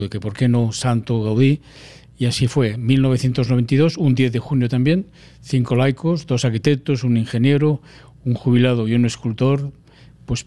de que por qué no Santo Gaudí, y así fue. 1992, un 10 de junio también, 5 laicos, 2 arquitectos, un ingeniero, un jubilado y un escultor, pues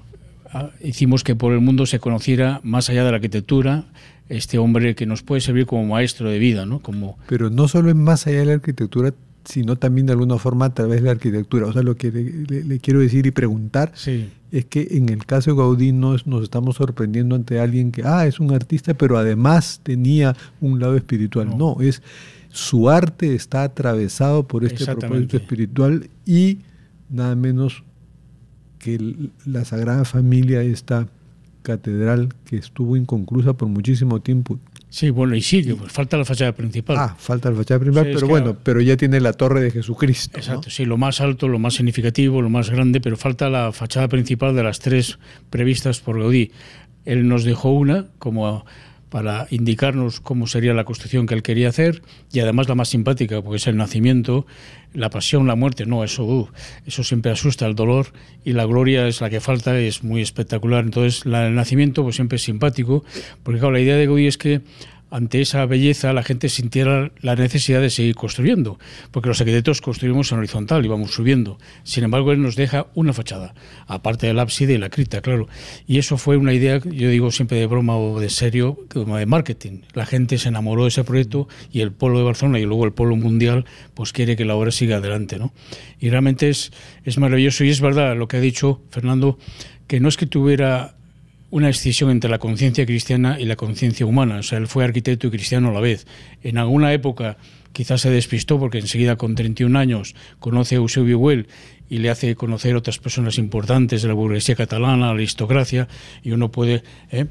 hicimos que por el mundo se conociera, más allá de la arquitectura, este hombre que nos puede servir como maestro de vida, ¿no? Pero no solo es más allá de la arquitectura, sino también de alguna forma a través de la arquitectura. O sea, lo que le quiero decir y preguntar es que en el caso de Gaudí nos estamos sorprendiendo ante alguien que es un artista, pero además tenía un lado espiritual. No, su arte está atravesado por este propósito espiritual, y nada menos que la Sagrada Familia, esta catedral que estuvo inconclusa por muchísimo tiempo. Sí, bueno, y sigue, pues falta la fachada principal. Falta la fachada principal, sí, pero bueno, pero ya tiene la Torre de Jesucristo. Exacto, ¿no? Sí, lo más alto, lo más significativo, lo más grande, pero falta la fachada principal de las 3 previstas por Gaudí. Él nos dejó una como para indicarnos cómo sería la construcción que él quería hacer, y además la más simpática, porque es el nacimiento, la pasión, la muerte. No, eso siempre asusta, el dolor, y la gloria es la que falta, es muy espectacular. Entonces el nacimiento pues siempre es simpático, porque claro, la idea de Gaudí es que ante esa belleza la gente sintiera la necesidad de seguir construyendo, porque los arquitectos construimos en horizontal y vamos subiendo. Sin embargo, él nos deja una fachada, aparte del ábside y la cripta, claro. Y eso fue una idea, yo digo siempre de broma o de serio, como de marketing. La gente se enamoró de ese proyecto, y el pueblo de Barcelona y luego el pueblo mundial pues quiere que la obra siga adelante, ¿no? Y realmente es maravilloso, y es verdad lo que ha dicho Fernando, que no es que tuviera una escisión entre la conciencia cristiana y la conciencia humana. O sea, él fue arquitecto y cristiano a la vez. En alguna época quizás se despistó, porque enseguida con 31 años conoce a Eusebio Güell y le hace conocer a otras personas importantes de la burguesía catalana, la aristocracia, y uno puede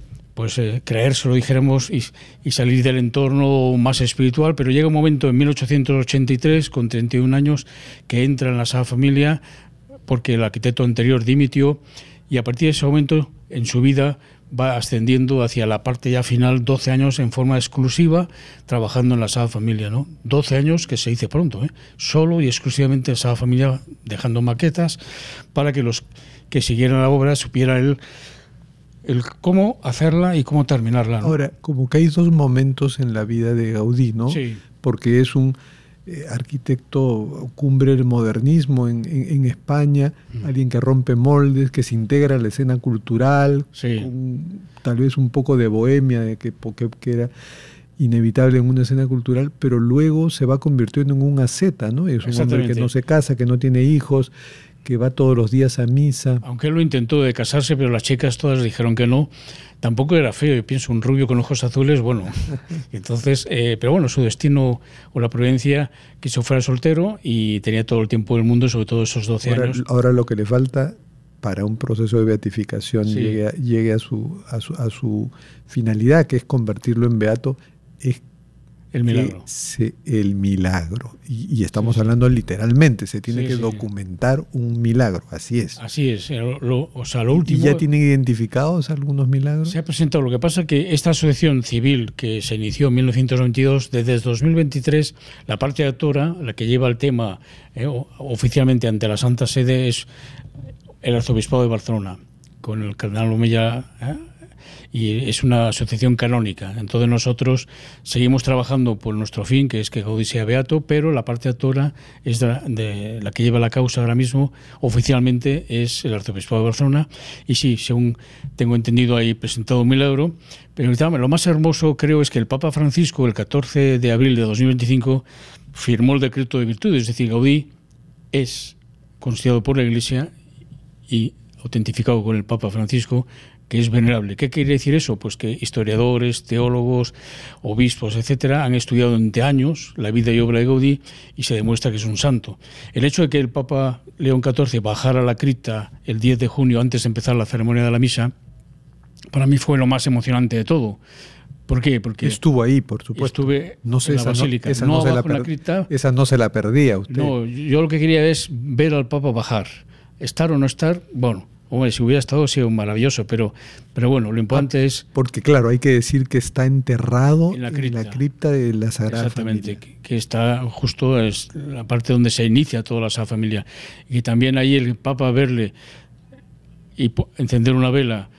creérselo, dijéramos, y salir del entorno más espiritual, pero llega un momento en 1883, con 31 años, que entra en la Sagrada Familia porque el arquitecto anterior dimitió, y a partir de ese momento en su vida va ascendiendo hacia la parte ya final, 12 años en forma exclusiva trabajando en la Sagrada Familia, ¿no? 12 años que se dice pronto, solo y exclusivamente en la Sagrada Familia, dejando maquetas para que los que siguieran la obra supieran el cómo hacerla y cómo terminarla, ¿no? Ahora, como que hay 2 momentos en la vida de Gaudí, ¿no? Sí. Porque es un arquitecto cumbre del modernismo en España, alguien que rompe moldes, que se integra a la escena cultural, con tal vez un poco de bohemia, que era inevitable en una escena cultural, pero luego se va convirtiendo en un asceta, ¿no? Es un hombre que no se casa, que no tiene hijos, que va todos los días a misa. Aunque él lo intentó de casarse, pero las chicas todas dijeron que no. Tampoco era feo, yo pienso, un rubio con ojos azules, bueno. Entonces, pero bueno, su destino o la providencia quiso fuera soltero, y tenía todo el tiempo del mundo, sobre todo esos 12 años. Ahora lo que le falta para un proceso de beatificación llegue a su finalidad, que es convertirlo en beato, es el milagro. El milagro. Y estamos hablando literalmente, se tiene que documentar un milagro, así es. Así es, lo último... ¿Y ya tienen identificados algunos milagros? Se ha presentado. Lo que pasa es que esta asociación civil que se inició en 1992, desde 2023, la parte actora, la que lleva el tema oficialmente ante la Santa Sede, es el Arzobispado de Barcelona, con el cardenal Omeya, y es una asociación canónica. Entonces nosotros seguimos trabajando por nuestro fin, que es que Gaudí sea beato, pero la parte actora es de la que lleva la causa ahora mismo oficialmente, es el Arzobispado de Barcelona. Y sí, según tengo entendido, ahí presentado un milagro. Pero lo más hermoso, creo, es que el Papa Francisco, el 14 de abril de 2025, firmó el decreto de virtudes. Es decir, Gaudí es considerado por la Iglesia y autentificado con el Papa Francisco, que es venerable. ¿Qué quiere decir eso? Pues que historiadores, teólogos, obispos, etcétera, han estudiado durante años la vida y obra de Gaudí, y se demuestra que es un santo. El hecho de que el Papa León XIV bajara a la cripta el 10 de junio antes de empezar la ceremonia de la misa, para mí fue lo más emocionante de todo. ¿Por qué? Porque estuvo ahí, por supuesto. Estuve en la basílica. Esa no se la perdía usted. No, yo lo que quería es ver al Papa bajar. Estar o no estar, bueno, hombre, si hubiera estado, sido maravilloso, pero bueno, lo importante es... Porque claro, hay que decir que está enterrado en la cripta de la Sagrada Familia. Exactamente, que está justo, es la parte donde se inicia toda la Sagrada Familia. Y también ahí el Papa verle y encender una vela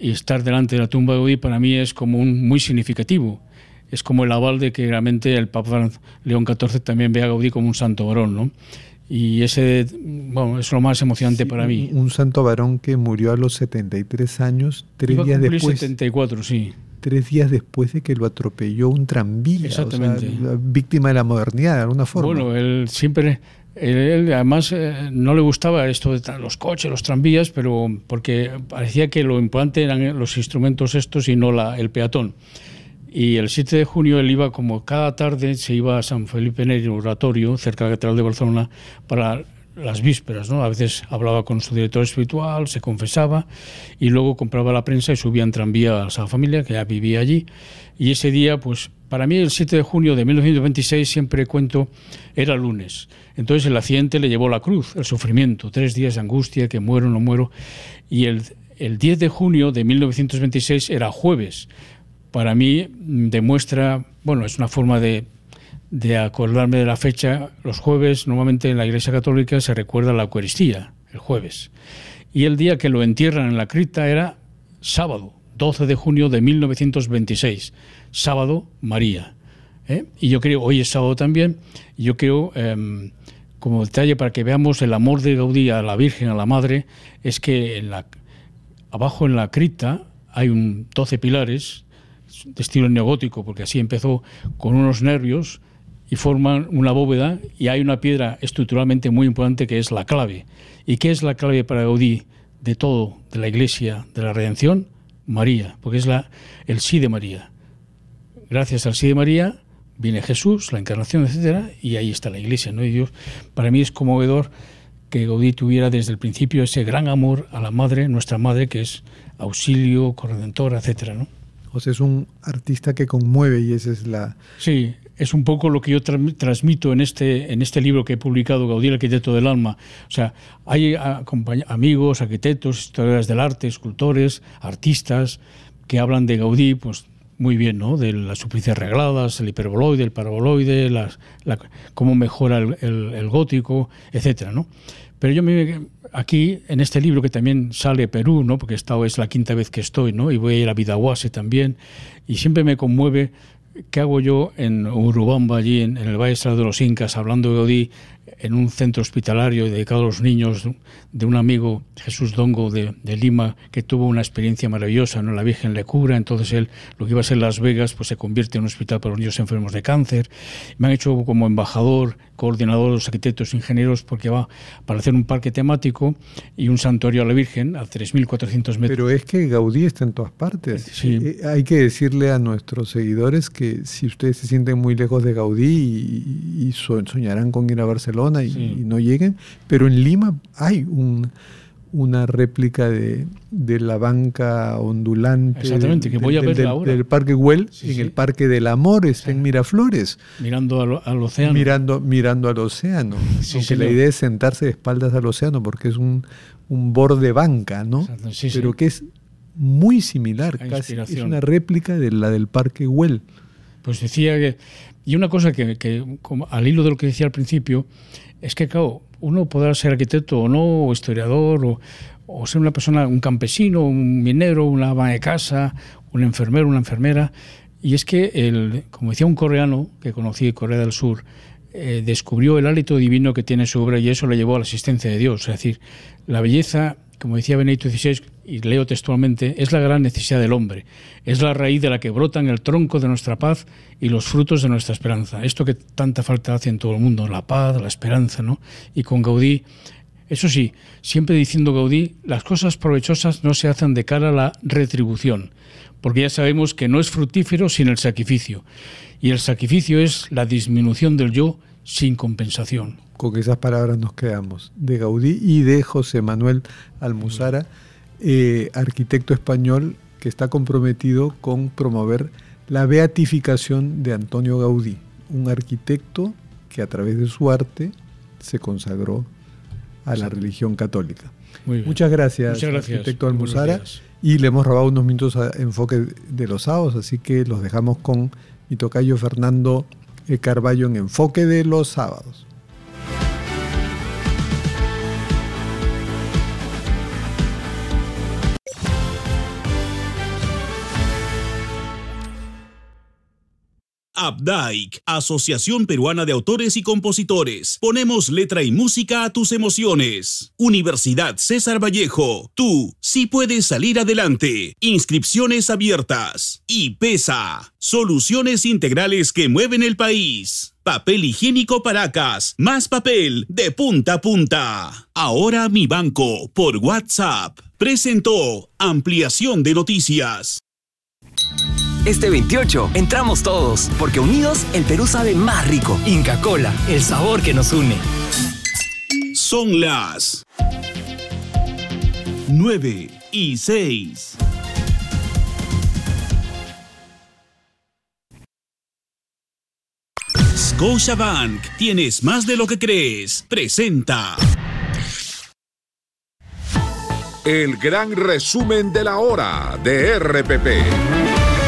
y estar delante de la tumba de Gaudí para mí es como muy significativo. Es como el aval de que realmente el Papa León XIV también ve a Gaudí como un santo varón, ¿no? Y ese, bueno, es lo más emocionante para mí. Un santo varón que murió a los 73 años, 3 días después. 74, sí. 3 días después de que lo atropelló un tranvía. Exactamente. O sea, víctima de la modernidad, de alguna forma. Bueno, él siempre... Él además no le gustaba esto de los coches, los tranvías, pero porque parecía que lo importante eran los instrumentos estos y no el peatón. Y el 7 de junio él iba, como cada tarde, se iba a San Felipe Neri, oratorio, cerca de la Catedral de Barcelona, para las vísperas, ¿no? A veces hablaba con su director espiritual, se confesaba y luego compraba la prensa y subía en tranvía a la familia, que ya vivía allí. Y ese día, pues para mí el 7 de junio de 1926, siempre cuento, era lunes. Entonces el accidente le llevó la cruz, el sufrimiento, 3 días de angustia, que muero, no muero. Y el 10 de junio de 1926 era jueves. Para mí demuestra, bueno, es una forma de acordarme de la fecha. Los jueves, normalmente en la Iglesia Católica se recuerda la Eucaristía, el jueves. Y el día que lo entierran en la cripta era sábado, 12 de junio de 1926. Sábado, María. Y yo creo, hoy es sábado también, y yo creo, como detalle para que veamos el amor de Gaudí a la Virgen, a la Madre, es que abajo en la cripta hay 12 pilares, de estilo neogótico, porque así empezó, con unos nervios y forman una bóveda, y hay una piedra estructuralmente muy importante que es la clave. ¿Y qué es la clave para Gaudí de todo, de la Iglesia, de la redención? María, porque es el sí de María. Gracias al sí de María viene Jesús, la encarnación, etcétera, y ahí está la Iglesia, ¿no? Y Dios, para mí es conmovedor que Gaudí tuviera desde el principio ese gran amor a la Madre, nuestra Madre, que es auxilio, corredentora, etcétera, ¿no? O sea, es un artista que conmueve, y esa es la... Sí, es un poco lo que yo transmito en este libro que he publicado, Gaudí, el arquitecto del alma. O sea, hay amigos, arquitectos, historiadores del arte, escultores, artistas, que hablan de Gaudí, pues muy bien, ¿no? De las superficies regladas, el hiperboloide, el paraboloide, cómo mejora el gótico, etcétera, ¿no? Pero yo aquí, en este libro, que también sale Perú, ¿no? Porque es la 5ª vez que estoy, ¿no? Y voy a ir a Vidahuasi también, y siempre me conmueve qué hago yo en Urubamba, allí en el Valle Sagrado de los Incas, hablando de Gaudí en un centro hospitalario dedicado a los niños, de un amigo, Jesús Dongo, de Lima, que tuvo una experiencia maravillosa, ¿no? La Virgen le cura, entonces él, lo que iba a ser Las Vegas, pues se convierte en un hospital para los niños enfermos de cáncer. Me han hecho como embajador, coordinador de los arquitectos e ingenieros, porque va para hacer un parque temático y un santuario a la Virgen a 3.400 metros. Pero es que Gaudí está en todas partes. Sí. Hay que decirle a nuestros seguidores que si ustedes se sienten muy lejos de Gaudí y soñarán con ir a Barcelona y no lleguen, pero en Lima hay una réplica de la banca ondulante. Exactamente, que voy a verla ahora. Del Parque Güell, sí, en el Parque del Amor, está en Miraflores. Mirando al océano. Mirando al océano. Aunque la idea es sentarse de espaldas al océano, porque es un borde banca, ¿no? Sí, pero que es muy similar, casi es una réplica de la del Parque Güell. Pues decía que... Y una cosa que como al hilo de lo que decía al principio, es que, claro, uno podrá ser arquitecto o no, o historiador, o ser una persona, un campesino, un minero, una ama de casa, un enfermero, una enfermera. Y es que, como decía un coreano que conocí de Corea del Sur, descubrió el hálito divino que tiene su obra, y eso le llevó a la existencia de Dios. Es decir, la belleza, como decía Benedicto XVI, y leo textualmente, es la gran necesidad del hombre. Es la raíz de la que brotan el tronco de nuestra paz y los frutos de nuestra esperanza. Esto que tanta falta hace en todo el mundo, la paz, la esperanza, ¿no? Y con Gaudí, eso sí, siempre diciendo Gaudí, las cosas provechosas no se hacen de cara a la retribución, porque ya sabemos que no es fructífero sin el sacrificio. Y el sacrificio es la disminución del yo sin compensación. Con esas palabras nos quedamos, de Gaudí y de José Manuel Almuzara, arquitecto español que está comprometido con promover la beatificación de Antonio Gaudí, un arquitecto que a través de su arte se consagró a la religión católica. Muchas gracias, arquitecto Almuzara. Y le hemos robado unos minutos a Enfoque de los Sábados, así que los dejamos con mi tocayo Fernando Carballo en Enfoque de los Sábados. Updike, Asociación Peruana de Autores y Compositores. Ponemos letra y música a tus emociones. Universidad César Vallejo. Tú sí puedes salir adelante. Inscripciones abiertas. Y PESA, soluciones integrales que mueven el país. Papel higiénico Paracas, más papel de punta a punta. Ahora Mi Banco, por WhatsApp. Presentó Ampliación de Noticias. Este 28 entramos todos, porque unidos el Perú sabe más rico. Inca Kola, el sabor que nos une. Son las 9:06. Scotiabank, tienes más de lo que crees. Presenta el gran resumen de la hora de RPP.